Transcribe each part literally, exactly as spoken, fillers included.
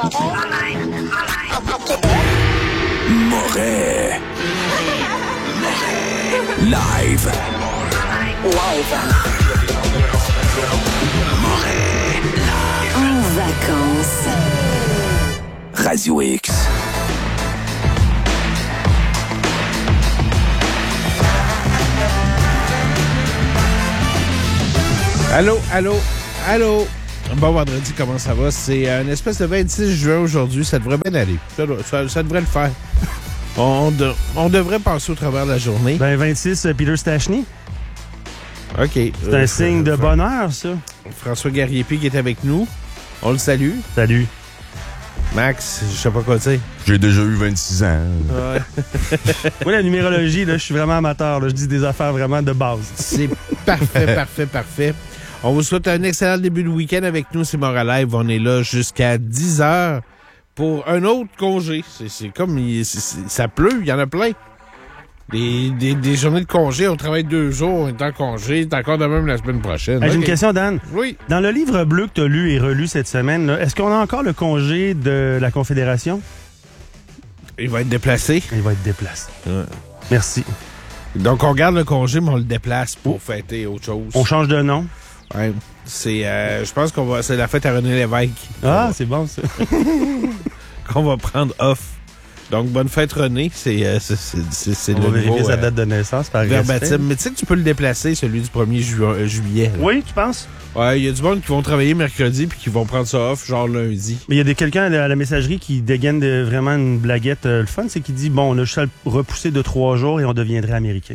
Moret. Live. Live. Moret. En vacances. Radio X. Allô, allô, allô. Bon vendredi, comment ça va? C'est un espèce de vingt-six juin aujourd'hui. Ça devrait bien aller. Ça, ça, ça devrait le faire. On, de, on devrait passer au travers de la journée. Ben vingt-six, euh, Peter Stachny. OK. C'est euh, un signe de bonheur, ça. François Garriépi qui est avec nous. On le salue. Salut. Max, je sais pas quoi dire. J'ai déjà eu vingt-six ans. Ouais. Moi, la numérologie, là, je suis vraiment amateur. Là. Je dis des affaires vraiment de base. C'est parfait, parfait, parfait. On vous souhaite un excellent début de week-end avec nous. C'est Moret Live. On est là jusqu'à dix heures pour un autre congé. C'est, c'est comme... Il, c'est, c'est, ça pleut, il y en a plein. Des, des, des journées de congé, on travaille deux jours, on est en congé. C'est encore de même la semaine prochaine. Hey, j'ai Okay. une question, Dan. Oui. Dans le livre bleu que tu as lu et relu cette semaine, là, est-ce qu'on a encore le congé de la Confédération? Il va être déplacé. Il va être déplacé. Ouais. Merci. Donc, on garde le congé, mais on le déplace pour fêter autre chose. On change de nom. Ouais. C'est, euh, je pense qu'on va, c'est la fête à René Lévesque. Ah, c'est bon, ça. Qu'on va prendre off. Donc, bonne fête, René. C'est, euh, c'est, c'est, c'est, c'est On le va vérifier nouveau, sa euh, date de naissance par verbatim. respect. Mais tu sais que tu peux le déplacer, celui du premier ju- euh, juillet. Là. Oui, tu penses? Ouais, il y a du monde qui vont travailler mercredi puis qui vont prendre ça off, genre lundi. Mais il y a des, quelqu'un à la, à la messagerie qui dégaine de, vraiment une blaguette. Euh, le fun, c'est qu'il dit, bon, on a juste à le repousser de trois jours et on deviendrait américain.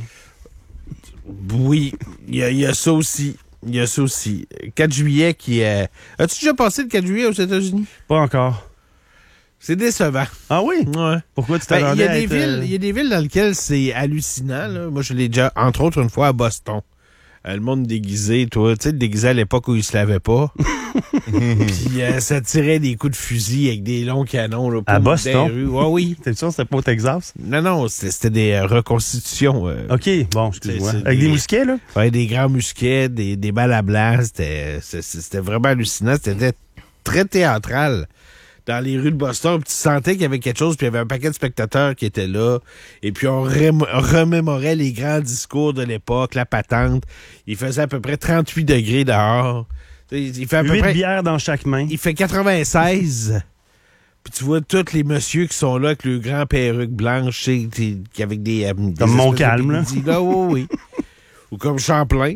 Oui, il y, a- il y a ça aussi. Il y a ça aussi. quatre juillet qui est... As-tu déjà passé le quatre juillet aux États-Unis? Pas encore. C'est décevant. Ah oui? Ouais. Pourquoi tu Ben, il t'attendais y a à des être, villes, euh, il y a des villes dans lesquelles c'est hallucinant. Là. Moi, je l'ai déjà, entre autres, une fois à Boston. Euh, le monde déguisé, toi, tu sais, déguisé à l'époque où il se lavait pas. Puis euh, ça tirait des coups de fusil avec des longs canons. Là, À pour Boston? dans les rues. Ouais, oui. T'es sûr que c'était pas au Texas? Non, non, c'était, c'était des euh, reconstitutions. euh, OK, bon, excuse-moi. C'est- c'est Avec des des- mousquets, là? ouais, des grands musquets, des, des balles à blanc. C'était, c'est- c'était vraiment hallucinant. C'était très théâtral. Dans les rues de Boston, puis tu sentais qu'il y avait quelque chose, puis il y avait un paquet de spectateurs qui étaient là. Et puis on rem- remémorait les grands discours de l'époque, la patente. Il faisait à peu près trente-huit degrés dehors. Il fait à peu Huit près... bières dans chaque main. Il fait quatre-vingt-seize. Puis tu vois tous les messieurs qui sont là avec le grand perruque blanche, tu sais, t'sais, qui- avec des... euh, des Comme espèces Montcalm, de là. bidis, là. Oui, oui. Ou comme Champlain.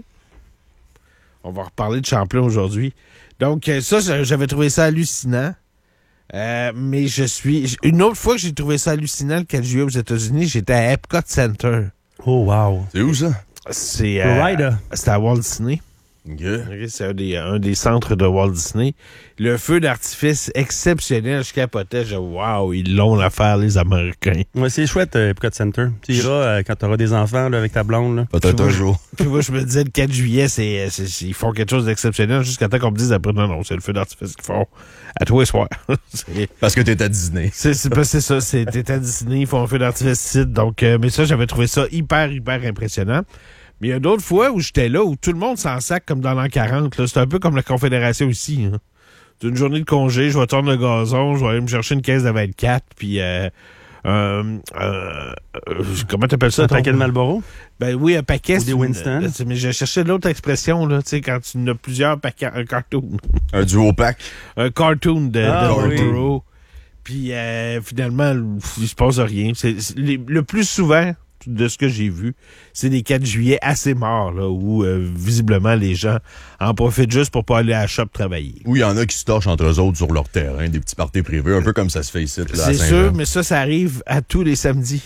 On va reparler de Champlain aujourd'hui. Donc, euh, ça, j'avais trouvé ça hallucinant. Euh, mais je suis... Une autre fois que j'ai trouvé ça hallucinant, le quatre juillet aux États-Unis, j'étais à Epcot Center. Oh, wow. C'est où ça? C'est... Florida. C'était à Walt Disney. OK. Ok, c'est un des, un des centres de Walt Disney. Le feu d'artifice exceptionnel, je capotais. Je wow, ils l'ont l'affaire, les Américains. Ouais, c'est chouette, euh, Epcot Center. Tu iras euh, quand t'auras des enfants là, avec ta blonde. Là. Peut-être un jour. Puis moi, je me disais, le quatre juillet, c'est, c'est, c'est- ils font quelque chose d'exceptionnel jusqu'à temps qu'on me dise après, non, non, c'est le feu d'artifice qu'ils font à tous les soirs. c'est, Parce que t'es à Disney. c'est, c'est, pas- c'est ça, c'est, t'es à Disney, ils font un feu d'artifice ici. Donc, euh, mais ça, j'avais trouvé ça hyper, hyper impressionnant. Mais il y a d'autres fois où j'étais là, où tout le monde s'en sac comme dans l'an quarante. Là. C'est un peu comme la Confédération ici. Hein. C'est une journée de congé, je vais tourner le gazon, je vais aller me chercher une caisse de vingt-quatre, puis... Euh, euh, euh, euh, comment t'appelles ça? Un ton- paquet de Marlboro? Ben oui, un paquet. Ou c'est des une- Winston. euh, mais j'ai cherché l'autre expression, là, tu sais, quand tu en as plusieurs paquets, un cartoon. Un duo pack. Un cartoon de, Ah, de oui. Marlboro. Puis euh, finalement, il se passe rien. C'est, c'est- les- le plus souvent, de ce que j'ai vu, c'est des quatre juillet assez morts, là, où euh, visiblement les gens en profitent juste pour pas aller à la shop travailler. Où il y en a qui se torchent entre eux autres sur leur terrain, des petits parties privés, un peu comme ça se fait ici. Là, à C'est Saint-Jean. sûr, mais ça, ça arrive à tous les samedis.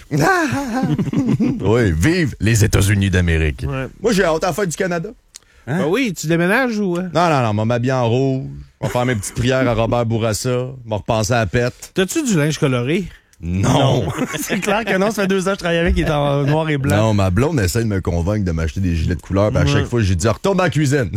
Oui, vive les États-Unis d'Amérique. Ouais. Moi, j'ai hâte à la fête du Canada. Hein? Ben oui, tu déménages ou... euh? Non, non, non, m'a m'habiller en rouge. On va faire mes petites prières à Robert Bourassa. M'a repenser à la pète. T'as-tu du linge coloré? Non! C'est clair que non, ça fait deux ans que je travaille avec, il est en noir et blanc. Non, ma blonde essaie de me convaincre de m'acheter des gilets de couleur, puis à chaque fois, j'ai dit, retourne dans la cuisine.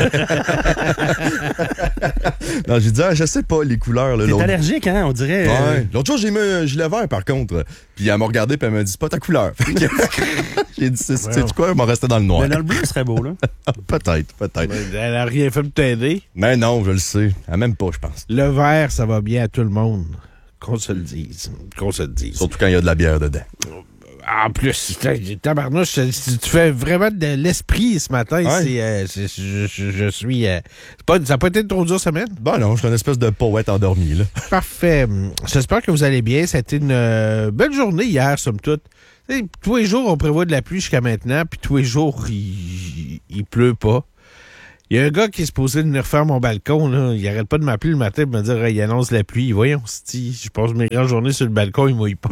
Non, j'ai dit, ah, je sais pas, les couleurs. Là, T'es l'autre... allergique, hein, on dirait. Ouais. euh, L'autre jour, j'ai mis un gilet vert, par contre. Puis elle m'a regardé, puis elle m'a dit, c'est pas ta couleur. Fait que- j'ai dit, c'est c'est quoi? Elle m'a resté dans le noir. Mais dans le bleu, ce serait beau, là. Peut-être, peut-être. Ben, elle a rien fait pour t'aider. Mais non, je le sais. Elle m'aime pas, je pense. Le vert, ça va bien à tout le monde. Qu'on se le dise. Qu'on se le dise. Surtout quand il y a de la bière dedans. En plus, tabarnouche, tu tu fais vraiment de l'esprit ce matin. Ouais. C'est, euh, c'est- je, je- je suis... euh, c'est pas, ça n'a pas été une trop dure semaine? Ben non, je suis une espèce de poète endormi, là. Parfait. J'espère que vous allez bien. C'était une euh, belle journée hier, somme toute. Tu sais, tous les jours, on prévoit de la pluie jusqu'à maintenant, puis tous les jours, il, il pleut pas. Il y a un gars qui est supposé venir faire mon balcon, là. Il arrête pas de m'appeler le matin pour me dire hey, il annonce la pluie. Voyons, si je passe mes grandes journées sur le balcon, il mouille pas.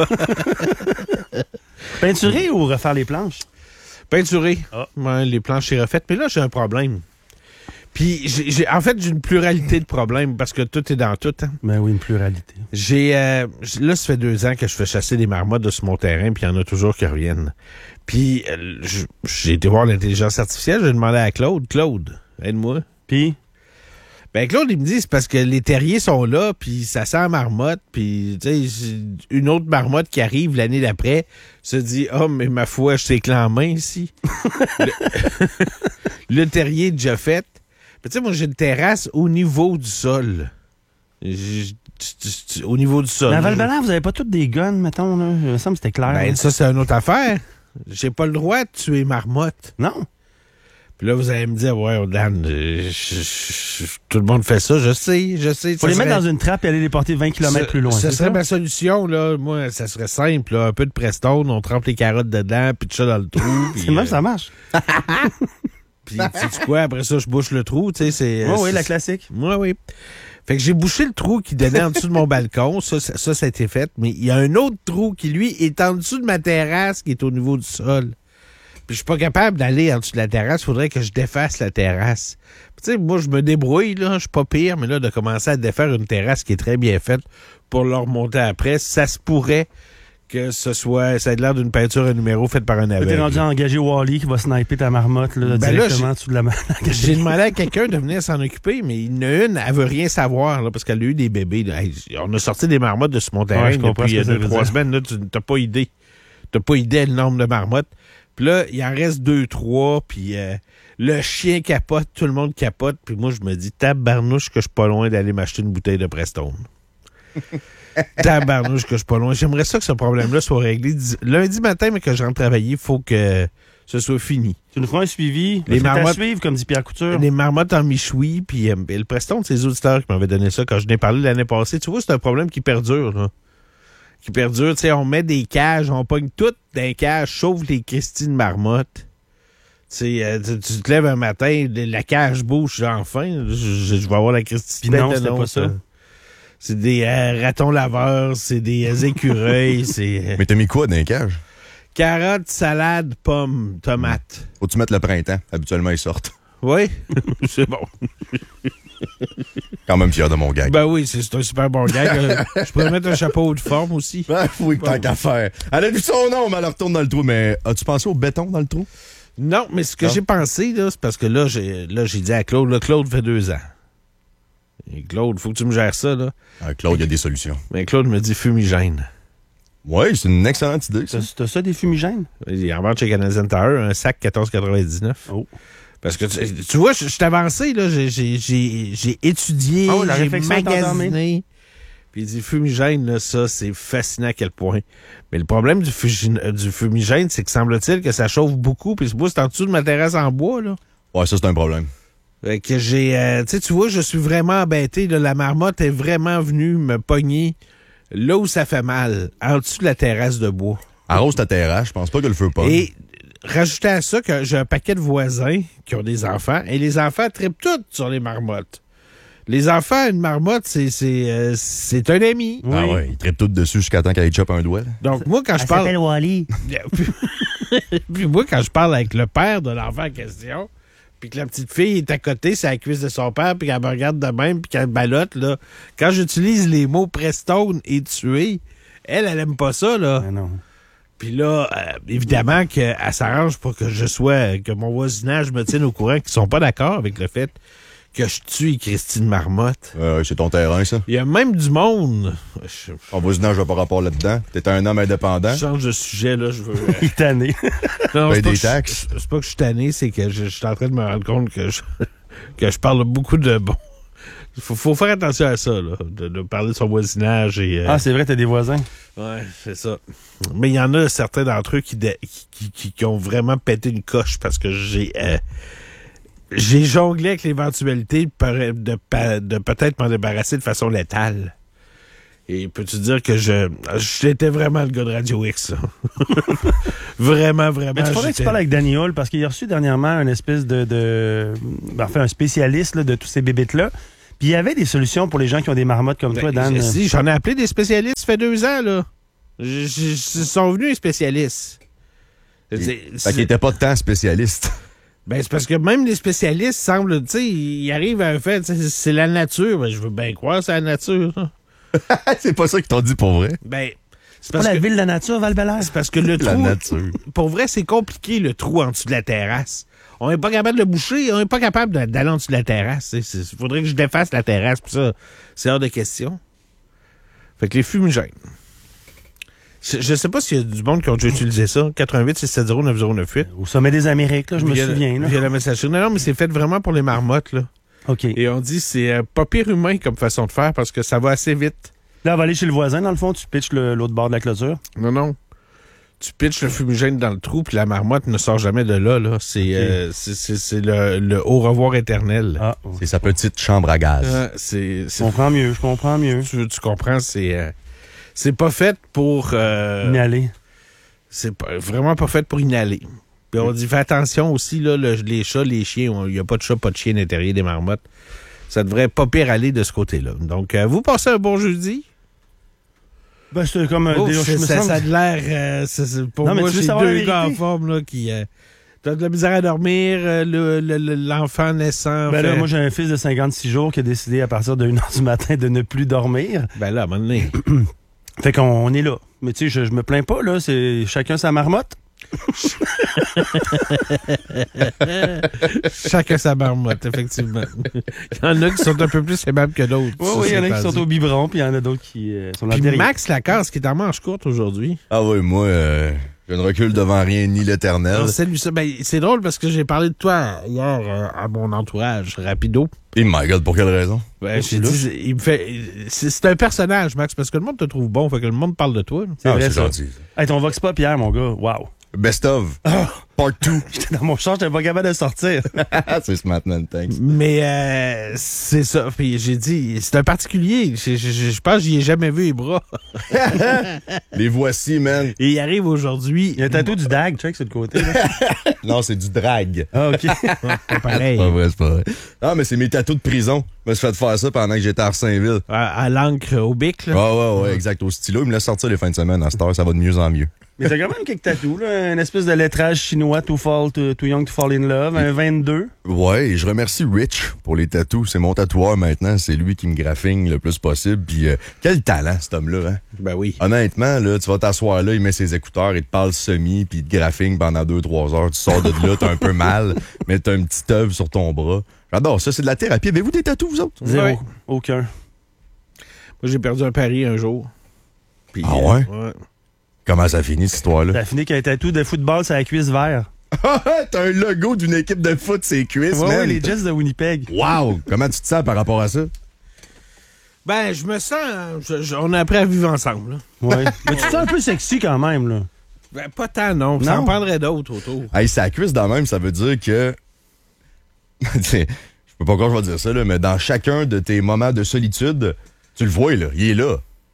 Peinturer ou refaire les planches? Peinturé. Ah. Ouais, les planches sont refaites. Mais là, j'ai un problème. Puis, j'ai, j'ai- en fait, j'ai une pluralité de problèmes parce que tout est dans tout. Hein. Ben oui, une pluralité. J'ai euh, là, ça fait deux ans que je fais chasser des marmottes de sur mon terrain, puis il y en a toujours qui reviennent. Puis, euh, je- j'ai été voir l'intelligence artificielle, j'ai demandé à Claude, Claude, aide-moi. Puis, Ben Claude, il me dit, c'est parce que les terriers sont là, puis ça sent la marmotte, puis tu sais, une autre marmotte qui arrive l'année d'après se dit, oh, mais ma foi, je sais que en main ici. le, le terrier est déjà fait. Tu sais, moi, j'ai une terrasse au niveau du sol. J'ai- tu- tu- tu- Au niveau du sol. mais à Val-Blanc, vous avez pas tous des guns, mettons, là? Il me semble que c'était clair. Ben, là. ça, c'est une autre affaire. J'ai pas le droit de tuer marmotte. Non? Puis là, vous allez me dire, ouais, Dan, euh, je- je- je- tout le monde fait ça, je sais, je sais. Faut ça les mettre serait- dans une trappe et aller les porter vingt kilomètres Ce- plus loin. Ce c'est serait ça? ma solution, là. Moi, ça serait simple, là. Un peu de Prestone, on trempe les carottes dedans, puis tout ça dans le trou. puis, C'est même, euh, ça marche. Puis, sais-tu quoi? Après ça, je bouche le trou, tu sais, c'est... Oui, euh, oui, c'est- la classique. Oui, oui. Fait que j'ai bouché le trou qui donnait en dessous de mon balcon. Ça, ça, ça, ça a été fait. Mais il y a un autre trou qui, lui, est en dessous de ma terrasse, qui est au niveau du sol. Puis je suis pas capable d'aller en dessous de la terrasse. Il faudrait que je défasse la terrasse. Puis tu sais, moi, je me débrouille, là. Je suis pas pire, mais là, de commencer à défaire une terrasse qui est très bien faite pour le remonter après, ça se pourrait que ce soit... Ça ait l'air d'une peinture à numéro faite par un T'es aveugle. rendu à engager Wally qui va sniper ta marmotte là, Ben là, directement j'ai- dessous de la main. J'ai demandé à quelqu'un de venir s'en occuper, mais il y en a une, elle veut rien savoir, là, parce qu'elle a eu des bébés. Là. Hey, on a sorti des marmottes de sur mon terrain Ouais, je comprends depuis ce que euh, ça deux, veut trois dire. semaines. Là, tu n'as pas idée. T'as pas idée le nombre de marmottes. Puis là, il en reste deux, trois, puis euh, le chien capote, tout le monde capote, puis moi, je me dis, tabarnouche que je suis pas loin d'aller m'acheter une bouteille de Prestone. Tabarnouche que je suis pas loin. J'aimerais ça que ce problème-là soit réglé. Dis- Lundi matin, mais que je rentre travailler, il faut que ce soit fini. Tu nous feras un suivi. Les Les marmottes. marmottes- suivre, comme dit Pierre Couture. Les marmottes en michoui, puis euh, le Prestone, c'est les auditeurs qui m'avaient donné ça quand je n'ai parlé l'année passée. Tu vois, c'est un problème qui perdure, là. Qui perdure, tu sais, on met des cages, on pogne toutes dans les cages, sauf les Christine marmottes. Tu sais, euh, tu, tu te lèves un matin, la cage bouge, enfin, je, je- je vais avoir la Christine. Puis non, c'était pas ça. C'est des euh, ratons laveurs, c'est des euh, écureuils, c'est euh, Mais t'as mis quoi dans les cages? carottes, salade, pommes, tomates. Faut-tu mettre le printemps? Habituellement, ils sortent. Oui, c'est bon. Quand même fier de mon gag. Ben oui, c'est c'est un super bon gag. Euh, Je pourrais mettre un chapeau de forme aussi. Ben oui, tant qu'à faire. Elle a vu son nom, mais elle retourne dans le trou. Mais as-tu pensé au béton dans le trou? Non, mais ce que Non. j'ai pensé, là, c'est parce que là, j'ai là, j'ai dit à Claude, là, Claude fait deux ans. Et Claude, faut que tu me gères ça, là. Ah, Claude, il y a des solutions. Mais Claude me dit fumigène. Oui, c'est une excellente idée, ça. T'as t'as ça, des fumigènes? Il en vend chez Canadian Tire, un sac quatorze quatre-vingt-dix-neuf. Oh. Parce que tu, tu vois, je je suis avancé, là, j'ai, j'ai, j'ai, j'ai étudié, Ah oui, la j'ai réflexion est magasiné. Puis il dit fumigène, là, ça, c'est fascinant à quel point. Mais le problème du, fugi- euh, du fumigène, c'est que semble-t-il que ça chauffe beaucoup, puis moi, c'est en dessous de ma terrasse en bois, là. Ouais, ça, c'est un problème. Fait que j'ai, euh, tu sais, tu vois, je suis vraiment embêté, là, la marmotte est vraiment venue me pogner là où ça fait mal, en dessous de la terrasse de bois. Arrose ta terrasse, je pense pas que le feu pas. Et rajouter à ça que j'ai un paquet de voisins qui ont des enfants, et les enfants trippent toutes sur les marmottes. Les enfants, une marmotte, c'est c'est euh, c'est un ami. Ah ouais, ils trippent tout dessus jusqu'à temps qu'elle chope un doigt. là. Donc moi, quand je Elle parle... s'appelle Wally. Puis moi, quand je parle avec le père de l'enfant en question, puis que la petite fille est à côté, c'est à la cuisse de son père, puis qu'elle me regarde de même, puis qu'elle ballotte, là, quand j'utilise les mots Prestone et tuer, Elle, elle aime pas ça, là. Ben non. Puis là, euh, évidemment qu'elle s'arrange pour que je sois, que mon voisinage me tienne au courant qu'ils sont pas d'accord avec le fait que je tue Christine Marmotte. Euh, c'est ton terrain, ça. Il y a même du monde. Je, Ton voisinage n'a pas rapport là-dedans. T'es un homme indépendant. je change de sujet, là. Je veux. Il est tanné. Non, Paye c'est pas des que je- taxes. C'est pas que je suis tanné, c'est que je, je suis en train de me rendre compte que je, que je parle beaucoup de bon. Faut, faut faire attention à ça, là, de, de parler de son voisinage et. euh, Ah, c'est vrai, t'as des voisins. Ouais, c'est ça. Mais il y en a certains d'entre eux qui, de- qui, qui, qui ont vraiment pété une coche parce que j'ai euh, j'ai jonglé avec l'éventualité de, pe- de, pe- de peut-être m'en débarrasser de façon létale. Et peux-tu dire que je j'étais vraiment le gars de Radio X, là. Vraiment, vraiment. Mais tu faudrait que tu j'étais- parles avec Danny Hall parce qu'il a reçu dernièrement un espèce de. de ben, enfin, un spécialiste là, de tous ces bébites-là. Puis il y avait des solutions pour les gens qui ont des marmottes comme toi, Dan. Ben, si, j'en ai appelé des spécialistes, ça fait deux ans, là. J- j- Ils sont venus, les spécialistes. C'est- Fait c'est- qu'il était pas tant spécialiste. Ben, c'est parce que même les spécialistes semblent, tu sais, ils arrivent à un fait, tu sais, c'est la nature. Ben, je veux bien croire, c'est la nature, ça. C'est pas ça qu'ils t'ont dit pour vrai. Ben, c'est Pas parce la que, ville de la nature, Val-Bélair. c'est parce que le La trou, nature. pour vrai, c'est compliqué, le trou en dessous de la terrasse. On n'est pas capable de le boucher, on n'est pas capable de- d'aller en dessous de la terrasse. Il faudrait que je défasse la terrasse, puis ça, c'est hors de question. Fait que les fumigènes. Je je sais pas s'il y a du monde qui ont déjà utilisé ça. quatre-vingt-huit six sept zéro neuf zéro neuf huit. Au sommet des Amériques, là, je me Via- souviens. Là. Via la messagerie. Non, non, mais c'est fait vraiment pour les marmottes, là. OK. Et on dit c'est euh, pas pire humain comme façon de faire parce que ça va assez vite. Là, on va aller chez le voisin, dans le fond, tu pitches le- l'autre bord de la clôture. Non, non. Tu pitches le fumigène dans le trou, puis la marmotte ne sort jamais de là. là. C'est euh, c'est- c'est- c'est le, le au revoir éternel. Ah, C'est sa petite chambre à gaz. Euh, c'est je c'est- comprends mieux, je comprends mieux. tu, tu comprends, c'est euh, c'est pas fait pour euh, Inhaler. c'est pas, vraiment pas fait pour inhaler. Puis on dit fais attention aussi là, le- les chats, les chiens, il y a pas de chat, pas de chien à l'intérieur des marmottes. Ça devrait pas pire aller de ce côté-là. Donc euh, vous passez un bon jeudi. Ben, c'est comme un Oh, dé- je c'est- me ça, semble- ça a de l'air. euh, c'est- c'est- pour Non, mais moi, tu veux j'ai savoir la deux gars en vérité? forme là, qui. Euh, t'as de la misère à dormir, euh, le- le- le- l'enfant naissant. Ben là, fait- moi, j'ai un fils de cinquante-six jours qui a décidé à partir de une heure du matin de ne plus dormir. Ben là, à un moment donné. Fait qu'on on est là. Mais tu sais, je, je me plains pas, là. C'est chacun sa marmotte. Chacun sa marmotte, effectivement. Il y en a qui sont un peu plus aimables que d'autres. Oui, ça, oui, il y en a c'est qui pas sont dit. au biberon, puis il y en a d'autres qui euh, sont dans Puis le terrier. Max Lacasse, qui est en manche courte aujourd'hui. Ah oui, moi, euh, je ne recule devant rien ni l'éternel. On salue ça. Ben, c'est drôle parce que j'ai parlé de toi hier euh, à mon entourage, rapido. Et my God, pour quelle raison? Ben, j'ai là. dit, il me fait. C'est c'est un personnage, Max, parce que le monde te trouve bon, fait que le monde parle de toi. là. C'est Ah, vrai, c'est ça. gentil. Hey, ton Vox Pop hier, mon gars. Wow. Best of. Part deux. J'étais dans mon char, j'étais pas capable de sortir. C'est Smart Man, thanks. Mais euh, c'est ça. Puis j'ai dit, c'est un particulier. Je, je, je- je pense que j'y ai jamais vu les bras. Les voici, man. Et il arrive aujourd'hui. Il y a un tatou du dag, check sur le côté. Là. Non, c'est du drag. Ah, OK. Pas pareil. C'est pas vrai, c'est pas vrai. Ah, mais c'est mes tatous de prison. Je me suis fait faire ça pendant que j'étais à Arsainville. À, à l'encre au bic, là. Ah ouais, ouais, exact. Au stylo, il me laisse sortir les fins de semaine. À cette heure, ça va de mieux en mieux. Mais t'as quand même quelques tatous, là. Une espèce de lettrage chinois, too, fall, too, too young to fall in love. Un vingt-deux. Ouais, et je remercie Rich pour les tatous. C'est mon tatoueur maintenant. C'est lui qui me graphigne le plus possible. Puis euh, quel talent, cet homme-là, hein? Ben oui. Honnêtement, là, tu vas t'asseoir là, il met ses écouteurs, il te parle semi, puis il te graphigne pendant deux trois heures. Tu sors de là, t'as un peu mal, mais t'as un petit œuvre sur ton bras. J'adore ça, c'est de la thérapie. Avez-vous des tatous, vous autres? Zéro. Ouais. Aucun. Moi, j'ai perdu un pari un jour. Puis, Ah ouais? euh, ouais. Comment ça finit, cette histoire-là? T'as fini qu'un tatou de football sur la cuisse vert. T'as un logo d'une équipe de foot, c'est cuisses, Ouais, man. ouais, les Jets de Winnipeg. Wow! Comment tu te sens par rapport à ça? Ben, je me sens. je- je- on a appris à vivre ensemble, là. Ouais. Mais tu te sens un peu sexy quand même, là. Ben, pas tant, non. Ça Non. en prendrait d'autres autour. Hey, sa cuisse dans même, ça veut dire que... je peux pas encore je vais dire ça, là, mais dans chacun de tes moments de solitude, tu le vois, là. Il est là.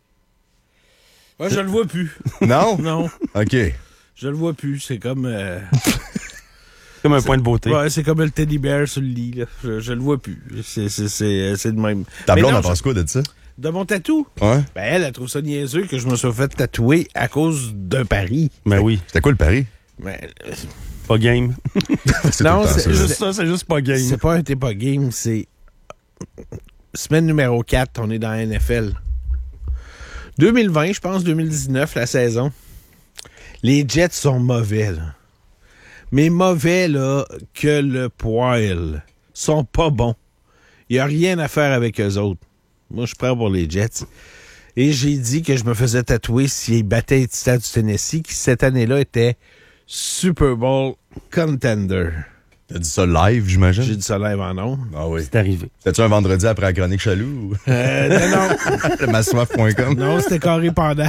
Moi, je le vois plus. Non? Non, OK. je le vois plus. C'est comme. euh, Comme un point de beauté. Ouais, c'est comme le teddy bear sur le lit, là. Je, je le vois plus. C'est, c'est, c'est, c'est de même. Ta Mais blonde non, en pense je- quoi de ça? De mon tatou? Ouais? Ben, elle, elle trouve ça niaiseux que je me sois fait tatouer à cause d'un pari. Ben oui. C'était quoi le pari? Mais, euh, Pas game. C'est Non, tout le temps c'est ça. juste- Juste ça, c'est juste pas game. c'est pas un t'es pas game, c'est. Semaine numéro quatre, on est dans la N F L. deux mille vingt, je pense, deux mille dix-neuf, la saison. Les Jets sont mauvais, là. Mais mauvais, là, que le poil. Sont pas bons. Il n'y a rien à faire avec eux autres. Moi, je suis prêt pour les Jets. Et j'ai dit que je me faisais tatouer s'ils battaient les Titans du Tennessee, qui cette année-là était Super Bowl contender. T'as dit ça live, j'imagine? J'ai dit ça live en ondes. Ah oui. C'est arrivé. C'était-tu un vendredi après la chronique Chaloux? Ou... Euh, non, non. Le massoif point com? Non, c'était carré pendant.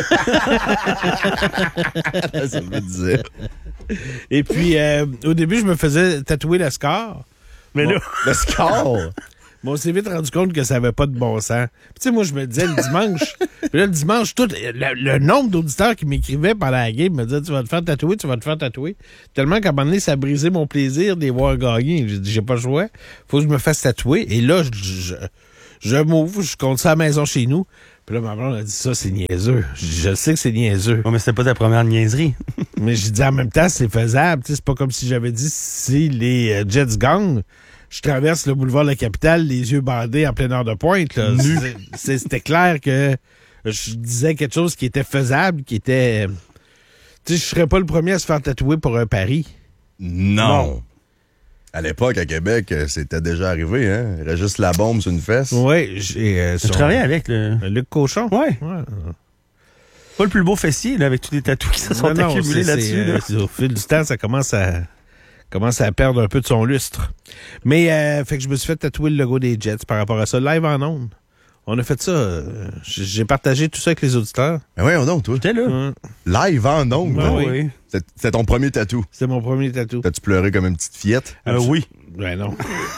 Ça me disait. Et puis, euh, au début, je me faisais tatouer le score. Mais Bon. là, Le score! Mais on s'est vite rendu compte que ça n'avait pas de bon sens. Puis, tu sais, moi, je me disais le dimanche, puis là, le dimanche, tout, le, le nombre d'auditeurs qui m'écrivaient pendant la game me disaient, tu vas te faire tatouer, tu vas te faire tatouer. Tellement qu'à un moment donné, ça a brisé mon plaisir de les voir gagner. J'ai dit, j'ai pas le choix. Faut que je me fasse tatouer. Et là, je, je, je m'ouvre, je compte ça à la maison chez nous. Puis là, ma blonde a dit, ça, c'est niaiseux. Je, je sais que c'est niaiseux. non, mais c'était pas ta première niaiserie. Mais j'ai dit, en même temps, c'est faisable. Tu sais, c'est pas comme si j'avais dit, si les euh, Jets gagnent, je traverse le boulevard de la Capitale, les yeux bandés en pleine heure de pointe. Là. C'est- c'est- C'était clair que je disais quelque chose qui était faisable, qui était... Tu sais, je serais pas le premier à se faire tatouer pour un pari. Non. Non. À l'époque, à Québec, euh, c'était déjà arrivé, hein? Il y avait juste la bombe sur une fesse. Oui, j'ai... Euh, Tu son- travaillais avec le. Luc Cochon. Ouais. Ouais. Pas le plus beau fessier, là, avec tous les tatous qui se sont Non, non, accumulés c'est- là-dessus. c'est, là. euh, c'est- au fil du temps, ça commence à commence à perdre un peu de son lustre. Mais euh, fait que je me suis fait tatouer le logo des Jets par rapport à ça, live en ondes. On a fait ça. euh, j'ai j'ai partagé tout ça avec les auditeurs. Mais voyons donc, toi. J'étais là. Hum, Live en ondes. Ouais, hein? oui. oui. C'est c'est ton premier tatou. C'était mon premier tatou. T'as-tu pleuré comme une petite fillette? Euh, oui. Ben non.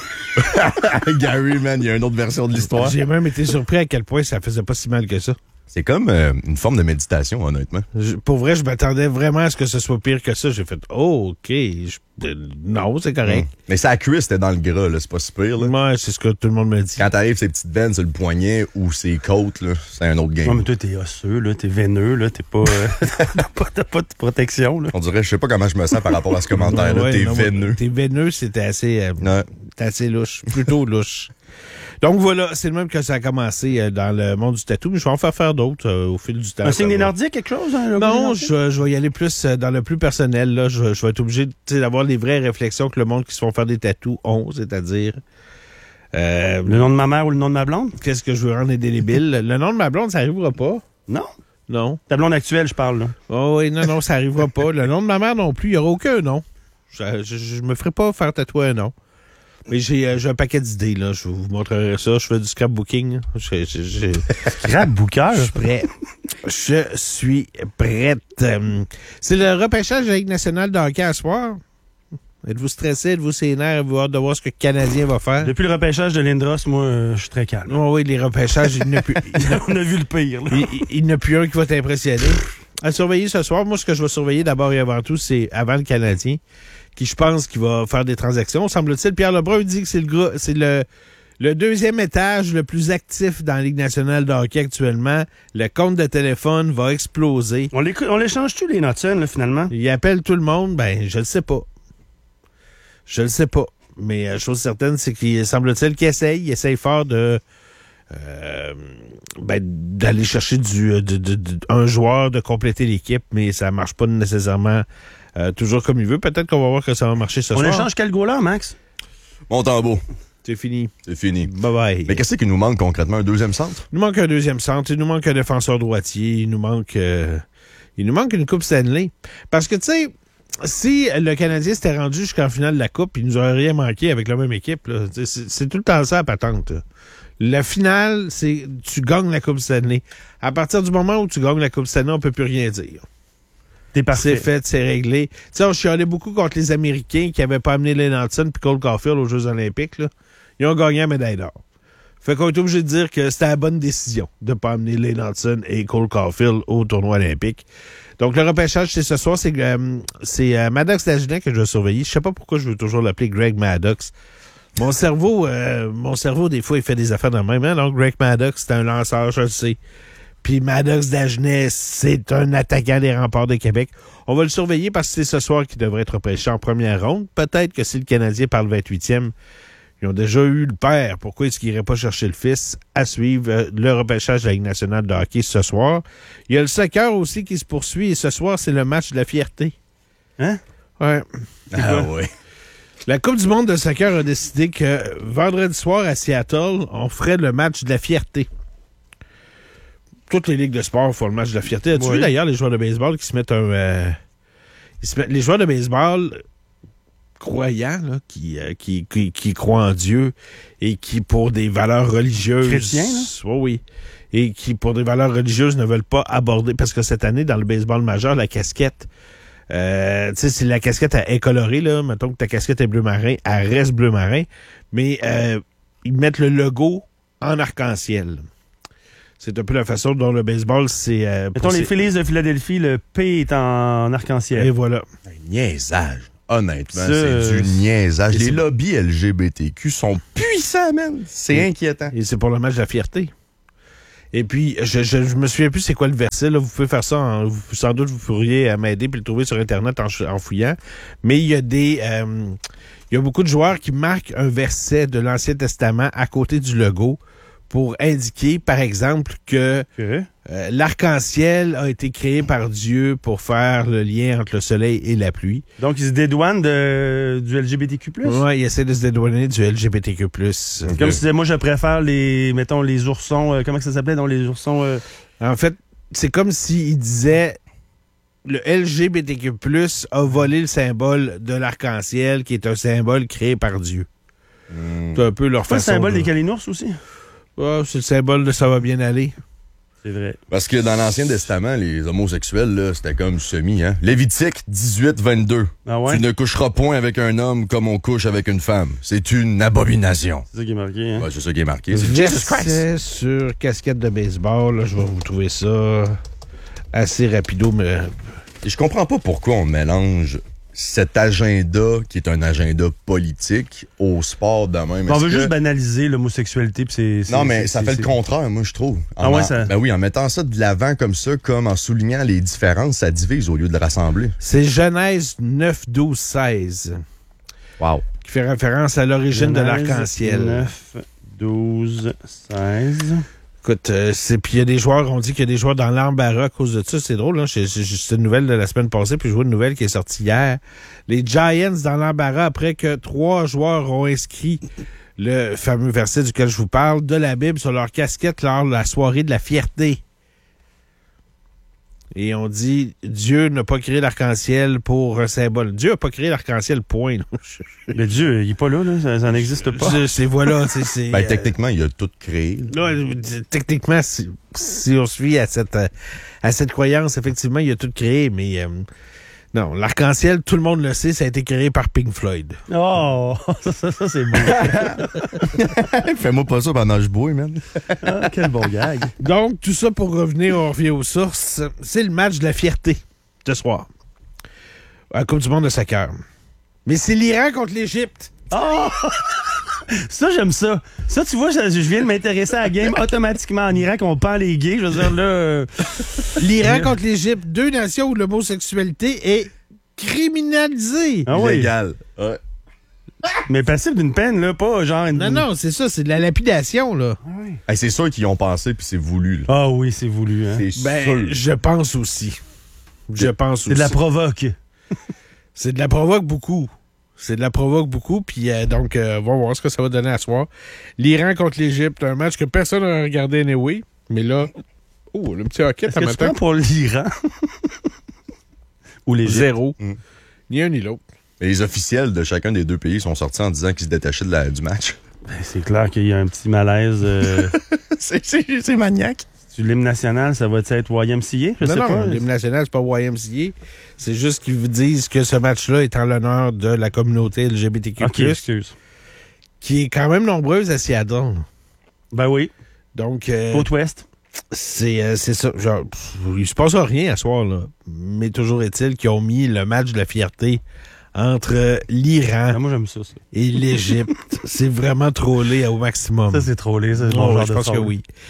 Gary, man, il y a une autre version de l'histoire. J'ai même été surpris à quel point ça faisait pas si mal que ça. C'est comme euh, une forme de méditation, honnêtement. Je- pour vrai, je m'attendais vraiment à ce que ce soit pire que ça. J'ai fait, oh, OK. Je- euh, non, c'est correct. Mais sa cuisse était dans le gras, là. C'est pas si pire, là. Moi, c'est ce que tout le monde me dit. Quand t'arrives ces petites veines sur le poignet ou ses côtes, là, c'est un autre game. Non, mais toi, t'es osseux, là, t'es veineux, là, t'es pas. euh, t'as pas, t'as pas de protection, là. On dirait, je sais pas comment je me sens par rapport à ce commentaire-là. Ouais, T'es non, moi, veineux. T'es veineux, c'était assez, euh, Ouais. c'était assez louche. Plutôt louche. Donc voilà, c'est le même que ça a commencé euh, dans le monde du tatou, mais je vais en faire faire d'autres euh, au fil du temps. Un signe ça des va. Nordiques, quelque chose? Hein, le logo des Non, Nordiques? je, je vais y aller plus euh, dans le plus personnel. Là. Je, je vais être obligé tu sais, d'avoir les vraies réflexions que le monde qui se font faire des tatous ont, c'est-à-dire euh, Le nom de ma mère ou le nom de ma blonde? qu'est-ce que je veux rendre indélébile. Le nom de ma blonde, ça arrivera pas. Non. Non. Ta blonde actuelle, je parle, là. Oh oui, non, non, ça arrivera pas. Le nom de ma mère non plus, il n'y aura aucun nom. Je, je, je me ferai pas faire tatouer un nom. Mais j'ai, euh, j'ai un paquet d'idées, là. Je vous montrerai ça. Je fais du scrapbooking. Je, je, je, Grave booker. je suis prêt. Je suis prête. Euh, C'est le repêchage de la Ligue nationale de hockey à soir. Êtes-vous stressé? Êtes-vous sénère? Êtes-vous hâte de voir ce que le Canadien va faire? Depuis le repêchage de Lindros, moi, euh, je suis très calme. Oh oui, les repêchages, il n'y en a plus. On a vu le pire, là. Il, il- il n'y en a plus un qui va t'impressionner. À surveiller ce soir, moi, ce que je vais surveiller d'abord et avant tout, c'est avant le Canadien, qui je pense qu'il va faire des transactions. Semble-t-il, Pierre Lebrun dit que c'est le gros, c'est le, le deuxième étage le plus actif dans la Ligue nationale de hockey actuellement. Le compte de téléphone va exploser. On les, on les change-tu, les Notson, là, finalement? Il appelle tout le monde, ben, je le sais pas. Je le sais pas. Mais euh, chose certaine, c'est qu'il semble-t-il qu'il essaye. Il essaye fort de euh, ben, d'aller chercher du, de, de- de- un joueur, de compléter l'équipe, mais ça marche pas nécessairement euh, toujours comme il veut. Peut-être qu'on va voir que ça va marcher ce On soir. échange quel goaler, Max? Mon tambour. C'est fini. C'est fini. Bye bye. Mais qu'est-ce qui nous manque concrètement? Un deuxième centre? Il nous manque un deuxième centre, il nous manque un défenseur droitier, il nous manque euh, il nous manque une Coupe Stanley. Parce que, tu sais, si le Canadien s'était rendu jusqu'en finale de la Coupe, il nous aurait rien manqué avec la même équipe. là. Tu sais, C'est, c'est tout le temps ça, la patente. là. La finale, c'est tu gagnes la Coupe Stanley. À partir du moment où tu gagnes la Coupe Stanley, on peut plus rien dire. T'es parfait. C'est fait, c'est réglé. Tu sais, on chialait beaucoup contre les Américains qui n'avaient pas amené Len Hanson puis Cole Caulfield aux Jeux olympiques. Là. Ils ont gagné la médaille d'or. Fait qu'on est obligé de dire que c'était la bonne décision de ne pas amener Len Hanson et Cole Caulfield au tournoi olympique. Donc, le repêchage, c'est ce soir. C'est, euh, c'est euh, Maddox Dagenet que je vais surveiller. Je sais pas pourquoi je veux toujours l'appeler Greg Maddox. Mon cerveau, euh, mon cerveau, des fois, il fait des affaires dans le même. Hein? Donc, Greg Maddox, c'est un lanceur, je le sais. Puis Maddox Dagenet, c'est un attaquant des Remparts de Québec. On va le surveiller parce que c'est ce soir qu'il devrait être repêché en première ronde. Peut-être que si le Canadien par le vingt-huitième, Ils ont déjà eu le père. Pourquoi est-ce qu'ils n'iraient pas chercher le fils? À suivre euh, le repêchage de la Ligue nationale de hockey ce soir. Il y a le soccer aussi qui se poursuit et ce soir, c'est le match de la fierté. Hein? Ouais. Ah ouais. La Coupe du monde de soccer a décidé que vendredi soir à Seattle, on ferait le match de la fierté. Toutes les ligues de sport font le match de la fierté. As-tu Oui. vu d'ailleurs les joueurs de baseball qui se mettent un... euh, ils se mettent, les joueurs de baseball croyants, là, qui, euh, qui, qui, qui croient en Dieu et qui, pour des valeurs religieuses... Chrétiens, là? Oui, oui. Et qui, pour des valeurs religieuses, ne veulent pas aborder... Parce que cette année, dans le baseball majeur, la casquette... Euh, tu sais, si la casquette est colorée, là, mettons que ta casquette est bleu marin, elle reste bleu marin, mais euh, ils mettent le logo en arc-en-ciel. C'est un peu la façon dont le baseball, c'est... Euh, Mettons les c'est- Phillies de Philadelphie, le P est en arc-en-ciel. Et voilà. Un niaisage. Honnêtement, Ça, c'est euh, du niaisage. et Les c'est- lobbies L G B T Q sont puissants, man. C'est Et- inquiétant. Et c'est pour le match de la fierté. Et puis, je, je, je me souviens plus c'est quoi le verset. Là. Vous pouvez faire ça, en, vous- sans doute vous pourriez euh, m'aider puis le trouver sur Internet en, en fouillant. Mais il y a des... euh, il y a beaucoup de joueurs qui marquent un verset de l'Ancien Testament à côté du logo pour indiquer, par exemple, que Que? euh, l'arc-en-ciel a été créé par Dieu pour faire le lien entre le soleil et la pluie. Donc, ils se dédouanent de, du L G B T Q plus. Ouais, il essaie de se dédouaner du L G B T Q plus. Comme si disait, moi, je préfère les, mettons, les oursons, euh, comment que ça s'appelait, donc les oursons... euh, En fait, c'est comme s'il disait le L G B T Q plus a volé le symbole de l'arc-en-ciel, qui est un symbole créé par Dieu. Mm. C'est un peu leur C'est pas le façon. symbole de- des calinours aussi? Ah, c'est le symbole de ça va bien aller. C'est vrai. Parce que dans l'Ancien Testament, les homosexuels, là, c'était comme semi, hein. Lévitique dix-huit vingt-deux. Ah ouais? Tu ne coucheras point avec un homme comme on couche avec une femme. C'est une abomination. C'est ça qui est marqué, hein? Ouais, c'est ça qui est marqué. C'est Jesus Christ. Verset sur casquette de baseball. Là, je vais vous trouver ça assez rapido, mais Et je comprends pas pourquoi on mélange cet agenda, qui est un agenda politique, au sport de même. On Est-ce veut que- juste banaliser l'homosexualité, puis c'est... c'est- Non, mais c'est- ça c'est- fait le c'est- contraire, moi, je trouve. Ah En- ouais, ça- Ben oui, en mettant ça de l'avant comme ça, comme en soulignant les différences, ça divise au lieu de le rassembler. c'est Genèse neuf, douze, seize Wow. qui fait référence à l'origine de Genèse l'arc-en-ciel. neuf, douze, seize... Écoute, euh, c'est puis il y a des joueurs, on dit qu'il y a des joueurs dans l'embarras à cause de ça. C'est drôle, là. C'est c'est une nouvelle de la semaine passée, puis je vois une nouvelle qui est sortie hier. Les Giants dans l'embarras après que trois joueurs ont inscrit le fameux verset duquel je vous parle de la Bible sur leur casquette lors de la soirée de la fierté. Et on dit, Dieu n'a pas créé l'arc-en-ciel pour un symbole. Dieu n'a pas créé l'arc-en-ciel, point. là. Mais Dieu, il est pas là, là. Ça, ça n'existe pas. C'est c'est- voilà, c'est... c'est, Ben, euh, techniquement, il a tout créé. Là, euh, techniquement, si, si on suit à cette, euh, à cette croyance, effectivement, il a tout créé, mais euh, non, l'arc-en-ciel, tout le monde le sait, ça a été créé par Pink Floyd. Oh! Ça, ça, ça, c'est beau. Fais-moi pas ça pendant que je bois, man. Ah, quel bon gag. Donc, tout ça pour revenir, on revient aux sources, c'est le match de la fierté ce soir. À la Coupe du monde de soccer. Mais c'est l'Iran contre l'Égypte. Oh! Ça, j'aime ça. Ça, tu vois, je, je viens de m'intéresser à la game automatiquement en Irak. On pend les gays. Je veux dire, là... euh, L'Iran contre l'Égypte, deux nations où l'homosexualité est criminalisée. Ah oui. Illégal. Ouais. Mais passible d'une peine, là, pas genre... Une... Non, non, c'est ça, c'est de la lapidation, là. Hey, c'est sûr qu'ils y ont pensé puis c'est voulu. là. Ah oui, c'est voulu, hein. C'est Ben, sûr. je pense aussi. Je pense aussi. C'est de la provoque. C'est de la provoque beaucoup. C'est de la provoque beaucoup. Puis euh, donc, euh, on va voir ce que ça va donner à soir. L'Iran contre l'Égypte, un match que personne n'a regardé anyway. Mais là, oh, le petit hockey, Est-ce ça que tu m'attend. prends pour l'Iran? Ou les Zéro. Mm. Ni un ni l'autre. Mais les officiels de chacun des deux pays sont sortis en disant qu'ils se détachaient de la- du match. Ben, c'est clair qu'il y a un petit malaise. Euh, c'est, c'est, c'est maniaque. sur l'hymne national, ça va être Y M C A? Je non, sais non, pas. l'hymne national, c'est pas Y M C A. C'est juste qu'ils vous disent que ce match-là est en l'honneur de la communauté L G B T Q OK, plus, excuse. qui est quand même nombreuse à Seattle. Ben oui, Donc, euh, Côte-Ouest. c'est euh, c'est ça. Genre, pff, il se passe rien à soir, là. Mais toujours est-il qu'ils ont mis le match de la fierté entre l'Iran Ah, moi, j'aime ça, ça. et l'Égypte. C'est vraiment trollé au maximum. Ça, c'est trollé. Ça, c'est Oh, mon ouais, genre je de pense que troll. oui.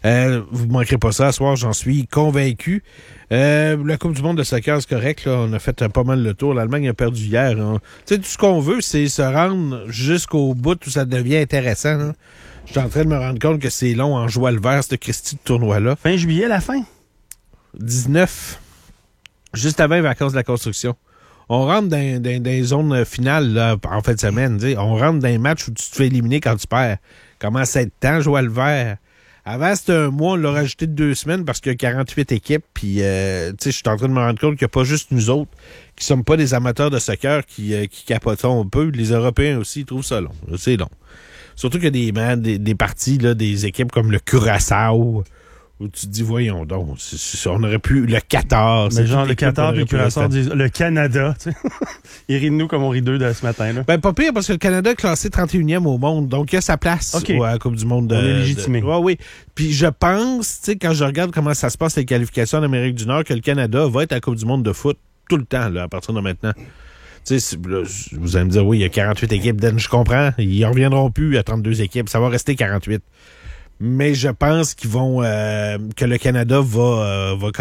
Euh, vous ne manquerez pas ça ce soir, j'en suis convaincu. Euh, la Coupe du monde de soccer, c'est correct. Là, on a fait euh, pas mal le tour. L'Allemagne a perdu hier. Hein. Tu sais, tout ce qu'on veut, c'est se rendre jusqu'au bout où ça devient intéressant. Hein. Je suis en train de me rendre compte que c'est long en joie le vert, ce Christy de tournoi-là. Fin juillet, la fin? dix-neuf, juste avant les vacances de la construction. On rentre dans, dans, dans les zones finales là, en fin de semaine. T'sais. On rentre dans les matchs où tu te fais éliminer quand tu perds. Commence à être temps, jouer le vert. Avant, c'était un mois, on l'a rajouté de deux semaines parce qu'il y a quarante-huit équipes. Puis, euh, tu sais, je suis en train de me rendre compte qu'il n'y a pas juste nous autres qui sommes pas des amateurs de soccer qui, euh, qui capotons un peu. Les Européens aussi, ils trouvent ça long. C'est long. Surtout qu'il y a des, man, des, des parties, là, des équipes comme le Curaçao, où tu te dis, voyons donc, c'est, c'est, on aurait pu... Le Qatar... Mais genre, le Qatar, le Curaçao, le Canada, tu sais. Ils rient de nous comme on rit d'eux de ce matin, là. Ben, pas pire, parce que le Canada est classé trente et unième au monde, donc il y a sa place okay. à la Coupe du monde. De, on est légitimé. Oui, oui. Puis je pense, tu sais, quand je regarde comment ça se passe, les qualifications en Amérique du Nord, que le Canada va être à la Coupe du monde de foot tout le temps, là, à partir de maintenant. Tu sais, vous allez me dire, oui, il y a quarante-huit équipes, Dan, je comprends. Ils ne reviendront plus à trente-deux équipes. Ça va rester quarante-huit. Mais je pense qu'ils vont... Euh, que le Canada va... Euh, va